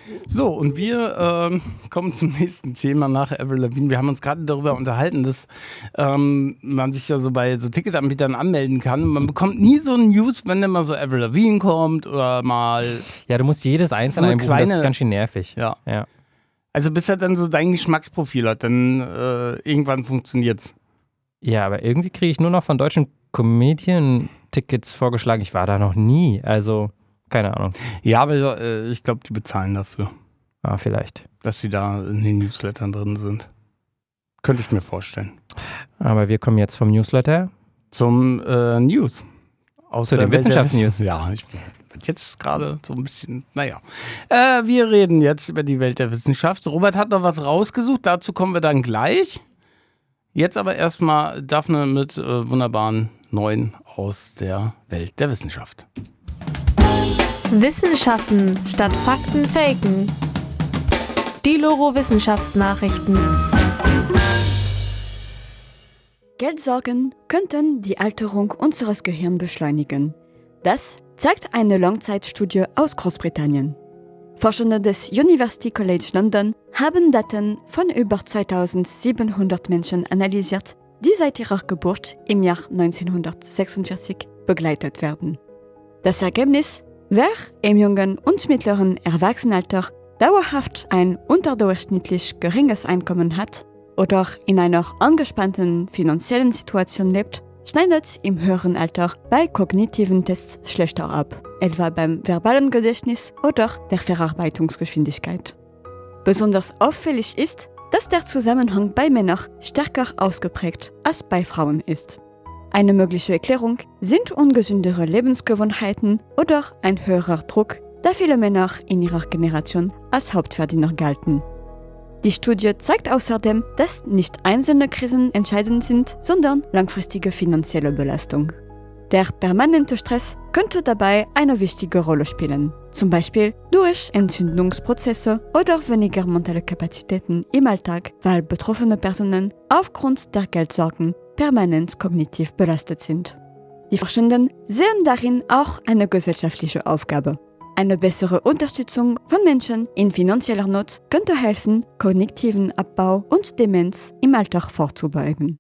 So, und wir kommen zum nächsten Thema nach Avril Lavigne. Wir haben uns gerade darüber unterhalten, dass man sich ja so bei so Ticketanbietern anmelden kann. Man bekommt nie so ein News, wenn immer so Avril Lavigne kommt oder mal. Ja, du musst jedes einzelne so einbuchen, das ist ganz schön nervig. Ja. Also bis er dann so dein Geschmacksprofil hat, dann irgendwann funktioniert's. Ja, aber irgendwie kriege ich nur noch von deutschen Comedian-Tickets vorgeschlagen. Ich war da noch nie, also keine Ahnung. Ja, aber ich glaube, die bezahlen dafür. Ah, vielleicht. Dass sie da in den Newslettern drin sind. Könnte ich mir vorstellen. Aber wir kommen jetzt vom Newsletter zum News. Zu den Wissenschaftsnews. Ja, ich bin jetzt gerade so ein bisschen, naja. Wir reden jetzt über die Welt der Wissenschaft. Robert hat noch was rausgesucht, dazu kommen wir dann gleich. Jetzt aber erstmal Daphne mit wunderbaren Neuen aus der Welt der Wissenschaft. Wissenschaften statt Fakten faken. Die Loro Wissenschaftsnachrichten. Geldsorgen könnten die Alterung unseres Gehirns beschleunigen. Das zeigt eine Langzeitstudie aus Großbritannien. Forschende des University College London haben Daten von über 2700 Menschen analysiert, die seit ihrer Geburt im Jahr 1946 begleitet werden. Das Ergebnis: Wer im jungen und mittleren Erwachsenenalter dauerhaft ein unterdurchschnittlich geringes Einkommen hat oder in einer angespannten finanziellen Situation lebt, schneidet im höheren Alter bei kognitiven Tests schlechter ab, etwa beim verbalen Gedächtnis oder der Verarbeitungsgeschwindigkeit. Besonders auffällig ist, dass der Zusammenhang bei Männern stärker ausgeprägt als bei Frauen ist. Eine mögliche Erklärung sind ungesündere Lebensgewohnheiten oder ein höherer Druck, da viele Männer in ihrer Generation als Hauptverdiener galten. Die Studie zeigt außerdem, dass nicht einzelne Krisen entscheidend sind, sondern langfristige finanzielle Belastung. Der permanente Stress könnte dabei eine wichtige Rolle spielen, zum Beispiel durch Entzündungsprozesse oder weniger mentale Kapazitäten im Alltag, weil betroffene Personen aufgrund der Geldsorgen permanent kognitiv belastet sind. Die Forschenden sehen darin auch eine gesellschaftliche Aufgabe. Eine bessere Unterstützung von Menschen in finanzieller Not könnte helfen, kognitiven Abbau und Demenz im Alter vorzubeugen.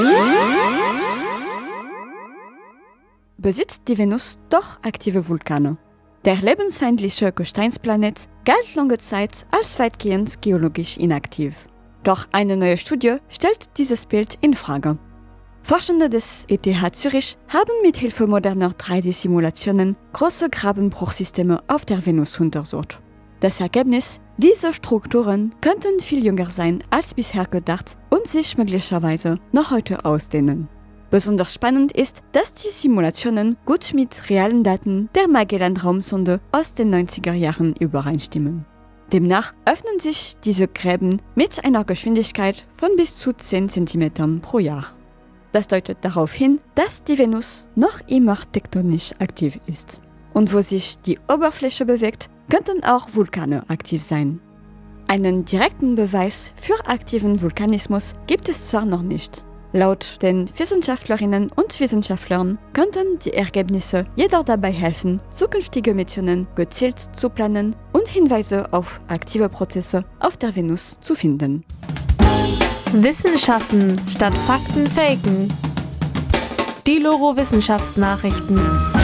Besitzt die Venus doch aktive Vulkane? Der lebensfeindliche Gesteinsplanet galt lange Zeit als weitgehend geologisch inaktiv. Doch eine neue Studie stellt dieses Bild in Frage. Forschende des ETH Zürich haben mit Hilfe moderner 3D-Simulationen große Grabenbruchsysteme auf der Venus untersucht. Das Ergebnis: Diese Strukturen könnten viel jünger sein als bisher gedacht und sich möglicherweise noch heute ausdehnen. Besonders spannend ist, dass die Simulationen gut mit realen Daten der Magellan-Raumsonde aus den 90er Jahren übereinstimmen. Demnach öffnen sich diese Gräben mit einer Geschwindigkeit von bis zu 10 cm pro Jahr. Das deutet darauf hin, dass die Venus noch immer tektonisch aktiv ist. Und wo sich die Oberfläche bewegt, könnten auch Vulkane aktiv sein. Einen direkten Beweis für aktiven Vulkanismus gibt es zwar noch nicht. Laut den Wissenschaftlerinnen und Wissenschaftlern könnten die Ergebnisse jedoch dabei helfen, zukünftige Missionen gezielt zu planen und Hinweise auf aktive Prozesse auf der Venus zu finden. Wissenschaften statt Fakten faken. Die Loro Wissenschaftsnachrichten.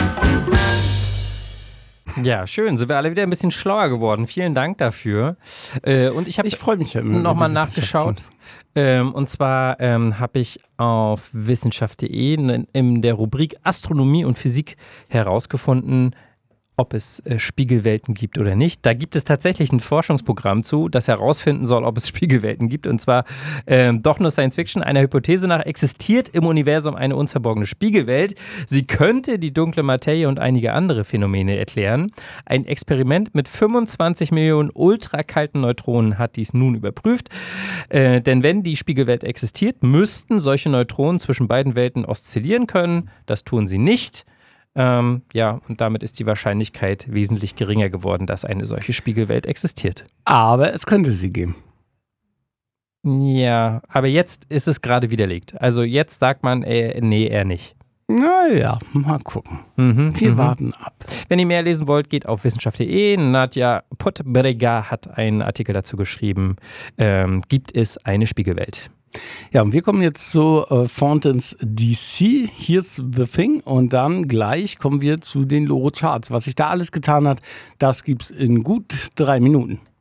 Ja, schön. Sind wir alle wieder ein bisschen schlauer geworden. Vielen Dank dafür. Und ich freue mich ja immer nochmal nachgeschaut. Und zwar habe ich auf wissenschaft.de in der Rubrik Astronomie und Physik herausgefunden, ob es Spiegelwelten gibt oder nicht. Da gibt es tatsächlich ein Forschungsprogramm zu, das herausfinden soll, ob es Spiegelwelten gibt. Und zwar doch nur Science Fiction. Einer Hypothese nach existiert im Universum eine uns verborgene Spiegelwelt. Sie könnte die dunkle Materie und einige andere Phänomene erklären. Ein Experiment mit 25 Millionen ultrakalten Neutronen hat dies nun überprüft. Denn wenn die Spiegelwelt existiert, müssten solche Neutronen zwischen beiden Welten oszillieren können. Das tun sie nicht. Und damit ist die Wahrscheinlichkeit wesentlich geringer geworden, dass eine solche Spiegelwelt existiert. Aber es könnte sie geben. Ja, aber jetzt ist es gerade widerlegt. Also jetzt sagt man, nee, eher nicht. Naja, mal gucken. Wir warten ab. Wenn ihr mehr lesen wollt, geht auf wissenschaft.de. Nadja Pottbrega hat einen Artikel dazu geschrieben. Gibt es eine Spiegelwelt? Ja, und wir kommen jetzt zu Fountains DC. Here's the thing. Und dann gleich kommen wir zu den Loro Charts. Was sich da alles getan hat, das gibt's in gut 3 Minuten.